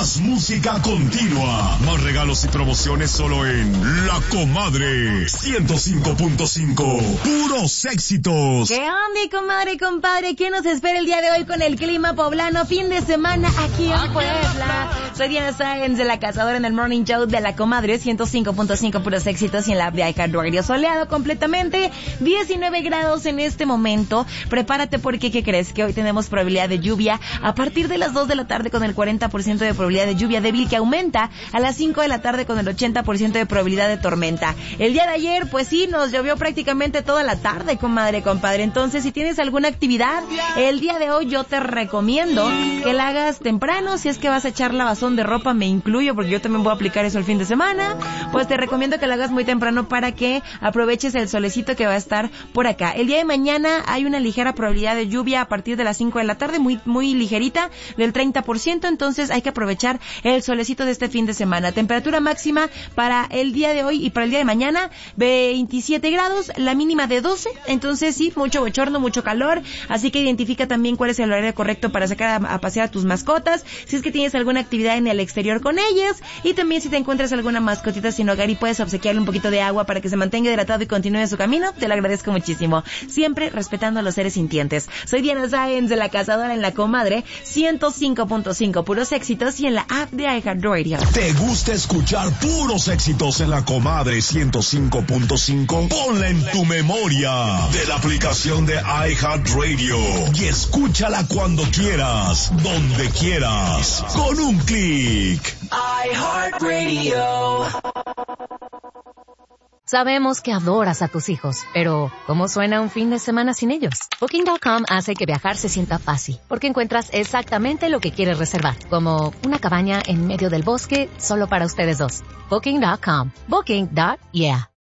Más música continua. Más regalos y promociones solo en La Comadre 105.5. Puros éxitos. ¿Qué onda, comadre y compadre? ¿Qué nos espera el día de hoy con el clima poblano? Fin de semana aquí en Puebla. Soy Diana Sáenz de La Cazadora en el Morning Show de La Comadre 105.5 Puros éxitos y en la app de iHeartRadio. Soleado completamente, 19 grados en este momento. Prepárate porque, ¿qué crees? Que hoy tenemos probabilidad de lluvia a partir de las 2 de la tarde con el 40% de probabilidad de lluvia débil, que aumenta a las 5 de la tarde con el 80% de probabilidad de tormenta. El día de ayer, pues sí, nos llovió prácticamente toda la tarde, comadre, compadre. Entonces, si tienes alguna actividad, el día de hoy yo te recomiendo que la hagas temprano. Si es que vas a echar lavazón de ropa, me incluyo, porque yo también voy a aplicar eso el fin de semana. Pues te recomiendo que la hagas muy temprano para que aproveches el solecito que va a estar por acá. El día de mañana hay una ligera probabilidad de lluvia a partir de las 5 de la tarde, muy ligerita, del 30%, entonces hay que aprovechar el solecito de este fin de semana. Temperatura máxima para el día de hoy y para el día de mañana, 27 grados, la mínima de 12, entonces sí, mucho bochorno, mucho calor, así que identifica también cuál es el horario correcto para sacar a pasear a tus mascotas, si es que tienes alguna actividad en el exterior con ellas, y también si te encuentras alguna mascotita sin hogar y puedes obsequiarle un poquito de agua para que se mantenga hidratado y continúe su camino, te lo agradezco muchísimo. Siempre respetando a los seres sintientes. Soy Diana Sáenz de La Cazadora en La Comadre 105.5 Puros éxitos y en la app de iHeartRadio. ¿Te gusta escuchar puros éxitos en La Comadre 105.5? Ponla en tu memoria de la aplicación de iHeartRadio y escúchala cuando quieras, donde quieras, con un clic. iHeartRadio. Sabemos que adoras a tus hijos, pero ¿cómo suena un fin de semana sin ellos? Booking.com hace que viajar se sienta fácil, porque encuentras exactamente lo que quieres reservar, como una cabaña en medio del bosque solo para ustedes dos. Booking.com. Booking.yeah.